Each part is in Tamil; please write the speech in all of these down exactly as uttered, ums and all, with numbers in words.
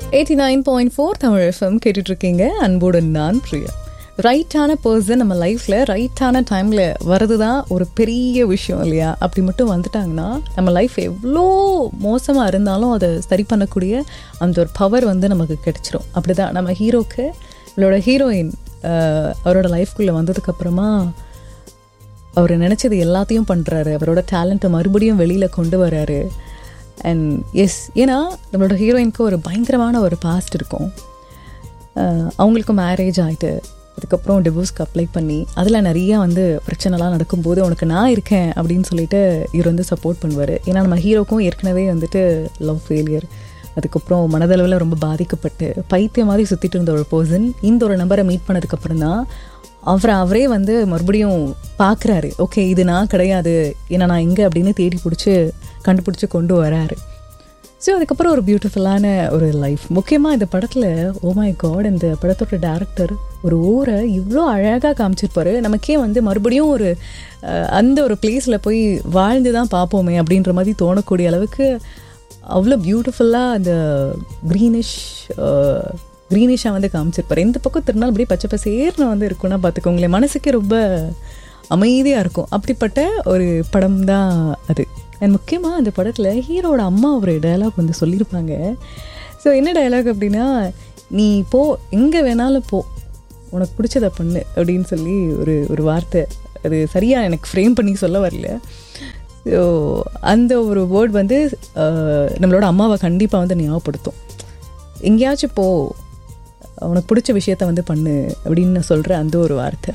Eighty nine point four Tamil FM கேட்டுட்டு இருக்கீங்க. அன்போடு நான் பிரியா. ரைட்டான பர்சன் நம்ம லைஃப்பில் ரைட்டான டைமில் வர்றது தான் ஒரு பெரிய விஷயம் இல்லையா? அப்படி மட்டும் வந்துட்டாங்கன்னா நம்ம லைஃப் எவ்வளோ மோசமாக இருந்தாலும் அதை சரி பண்ணக்கூடிய அந்த ஒரு பவர் வந்து நமக்கு கிடைச்சிரும். அப்படி தான் நம்ம ஹீரோக்கு இவளோட ஹீரோயின் அவரோட லைஃப்குள்ளே வந்ததுக்கப்புறமா அவர் நினச்சது எல்லாத்தையும் பண்ணுறாரு. அவரோட டேலண்ட்டை மறுபடியும் வெளியில் கொண்டு வராரு. அண்ட் எஸ், ஏன்னா நம்மளோட ஹீரோயினுக்கு ஒரு பயங்கரமான ஒரு பாஸ்ட் இருக்கும். அவங்களுக்கும் மேரேஜ் ஆகிட்டு அதுக்கப்புறம் டிவோர்ஸ்க்கு அப்ளை பண்ணி அதில் நிறையா வந்து பிரச்சனைலாம் நடக்கும்போது உனக்கு நான் இருக்கேன் அப்படின்னு சொல்லிட்டு இவர் வந்து சப்போர்ட் பண்ணுவார். ஏன்னா நம்ம ஹீரோக்கும் ஏற்கனவே வந்துட்டு லவ் ஃபெயிலியர், அதுக்கப்புறம் மனதளவில் ரொம்ப பாதிக்கப்பட்டு பைத்தியம் மாதிரி சுற்றிட்டு இருந்த ஒரு பர்சன் இந்த ஒரு நம்பரை மீட் பண்ணதுக்கப்புறம் தான் அவரை அவரே வந்து மறுபடியும் பார்க்குறாரு. ஓகே, இது நான் கிடையாது, ஏன்னா நான் எங்கே அப்படின்னு தேடி பிடிச்சி கண்டுபிடிச்சி கொண்டு வராரு. ஸோ அதுக்கப்புறம் ஒரு பியூட்டிஃபுல்லான ஒரு லைஃப். முக்கியமாக இந்த படத்தில் ஓ மை காட், இந்த படத்தோட டேரக்டர் ஒரு ஊரை இவ்வளோ அழகாக காமிச்சிருப்பாரு. நமக்கே வந்து மறுபடியும் ஒரு அந்த ஒரு பிளேஸில் போய் வாழ்ந்து தான் பார்ப்போமே அப்படின்ற மாதிரி தோணக்கூடிய அளவுக்கு அவ்வளோ பியூட்டிஃபுல்லாக அந்த க்ரீனிஷ் க்ரீனிஷாக வந்து காமிச்சிருப்பார். இந்த பக்கம் திருநாள் அப்படியே பச்சை பசேர்னு வந்து இருக்குன்னா பார்த்துக்கோங்களேன், மனசுக்கே ரொம்ப அமைதியாக இருக்கும். அப்படிப்பட்ட ஒரு படம் தான் அது. அண்ட் முக்கியமாக அந்த படத்தில் ஹீரோட அம்மா ஒரு டயலாக் வந்து சொல்லியிருப்பாங்க. ஸோ என்ன டயலாக் அப்படின்னா, நீ போ, எங்கே வேணாலும் போ, உனக்கு பிடிச்சதை பண்ணு அப்படின்னு சொல்லி ஒரு ஒரு வார்த்தை. அது சரியாக எனக்கு ஃப்ரேம் பண்ணி சொல்ல வரல. ஸோ அந்த ஒரு வேர்ட் வந்து நம்மளோட அம்மாவை கண்டிப்பாக வந்து ஞாபகப்படுத்தும். எங்கேயாச்சும் போ, உனக்கு பிடிச்ச விஷயத்த வந்து பண்ணு அப்படின்னு நான் சொல்கிற அந்த ஒரு வார்த்தை.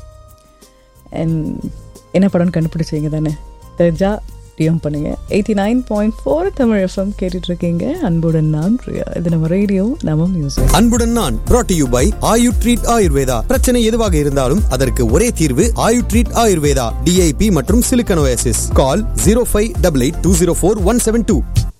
அண்ட் என்ன படம்னு கண்டுபிடிச்சிங்க தானே? தெரிஞ்சா டிஎம் பண்ணுங்க. Eighty nine point four Tamil FM கேட்டுட்டு இருக்கீங்க. அன்புடன் நான் பிரியா. இது நம்ம ரேடியோ, நம்ம மியூசிக். அன்புடன் நான் brought to you by Ayu treat Ayurveda. பிரச்சனை எதுவாக இருந்தாலும் அதற்கு ஒரே தீர்வு ஆயு ட்ரீட் ஆயுர்வேதா. டிஐபி மற்றும் சிலிக்கன் ஓஎஸ்எஸ். கால் zero five eight eight two zero four one seven two.